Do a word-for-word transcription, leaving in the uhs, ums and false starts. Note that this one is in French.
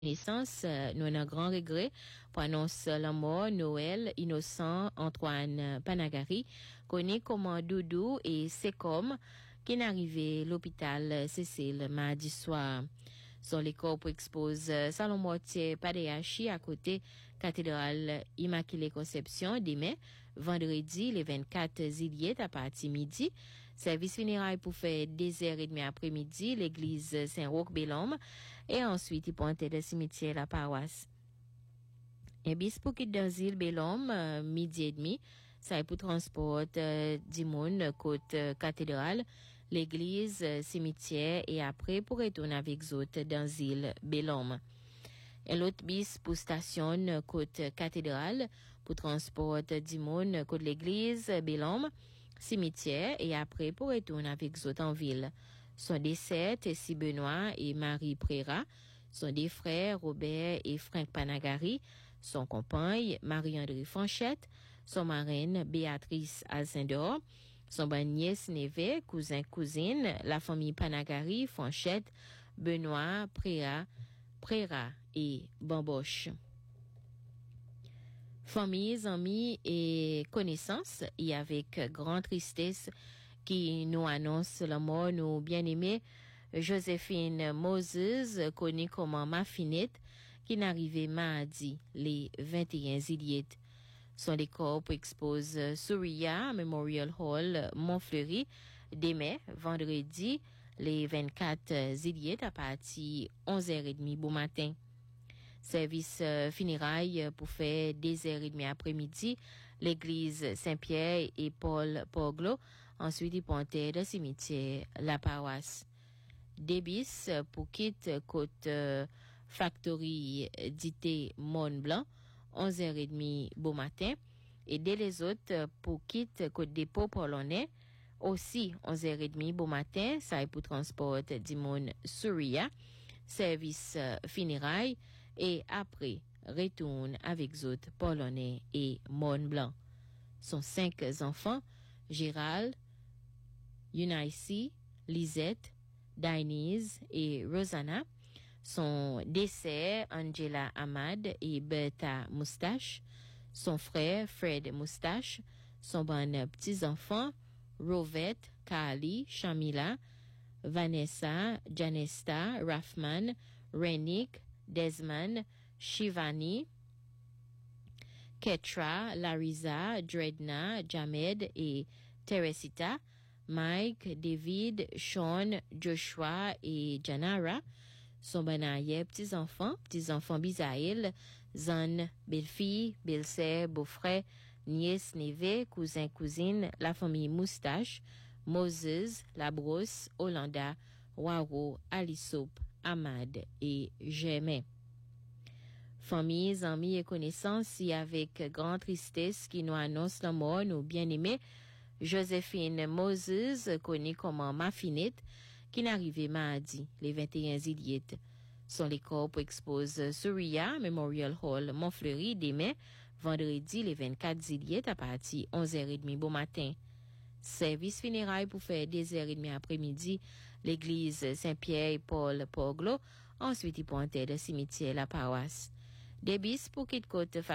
naissance, euh, nous avons un grand regret pour annoncer la mort Noël Innocent Antoine Panagari, connu comme Doudou et c'est comme qui est arrivé à l'hôpital Cécile mardi soir. Son les corps expose Salon Mortier Padeachi à côté cathédrale Immaculée Conception demain vendredi le vingt-quatre juillet à partir midi. Service funéraire pour faire deux heures et demie après-midi l'église Saint-Roch-Bellhomme et ensuite il pointait le cimetière la paroisse. Et bis pour quitter d'asile Bellhomme euh, midi et demi ça est pour transport euh, du monde côte euh, cathédrale l'église, euh, cimetière et après pour retourner avec autres dans l'île Bellhomme. Et l'autre bis pour station euh, côte cathédrale pour transport du monde côte l'église euh, Bellhomme, cimetière et après pour retourner avec autres en ville. Sont des sept, si Benoît et Marie Préra, sont des frères Robert et Frank Panagari, son compagne Marie-André Fanchette, son marraine Béatrice Alcindor, son nièce Neve, cousin cousine, la famille Panagari, Fanchette, Benoît, Préra, Préra et Bamboche. Familles, amis et connaissances, et avec grande tristesse qui nous annonce la mort nous bien-aimés Joséphine Moses, connue comme Mafinette, qui n'arrivait mardi, les vingt et un juillet. Son décor expose Souria Memorial Hall, Montfleury, demain, vendredi, les vingt-quatre juillet à partir onze heures trente bon matin. Service euh, funérailles pour faire deux heures trente après-midi, l'église Saint-Pierre et Paul Poglo, ensuite il pointait le cimetière la paroisse. Débis pour quitte côte euh, Factory dité Mont Blanc, onze heures trente bon matin, et dès les autres pour quitte côte dépôt polonais, aussi onze heures trente bon matin, ça est pour transport du monde Souria, service euh, funérailles, et après retourne avec autres polonais et Mont Blanc. Son cinq enfants, Gérald, Unice, Lisette, Dainese et Rosanna, son décès Angela Ahmad et Bertha Moustache, son frère Fred Moustache, son bon petits-enfants Rovette, Kali, Shamila, Vanessa, Janesta, Rafman, Renick, Desmond, Shivani, Ketra, Larisa, Dredna, Jamed et Teresita, Mike, David, Sean, Joshua et Janara, son benaye petits-enfants, petits-enfants Bisaïl, Zan, belle-fille, belle-sœur, beau-frère, nièce, neveu, cousin, cousine, la famille Moustache, Moses, Labrousse, Hollanda, Waro, Alisop, Ahmad et Jémé. Familles, amis et connaissances, et avec grande tristesse qui nous annonce la mort, nous bien-aimés, Joséphine Moses, connue comme Mafinette, qui n'arrivait mardi, les vingt et un juillet. Son les corps pour expose Souria Memorial Hall, Montfleury, demain, vendredi, les vingt-quatre juillet, à partir onze heures trente bon matin. Service funérailles pour faire deux heures trente après-midi, l'église Saint-Pierre et Paul Poglo, ensuite il pointait le cimetière la paroisse. Débis pour quitte côte